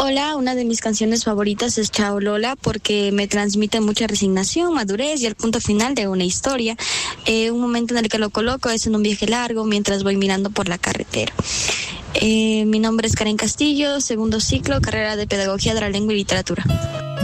Hola, una de mis canciones favoritas es Chao Lola porque me transmite mucha resignación, madurez y el punto final de una historia. Un momento en el que lo coloco es en un viaje largo mientras voy mirando por la carretera. Mi nombre es Karen Castillo, segundo ciclo, carrera de Pedagogía de la Lengua y Literatura.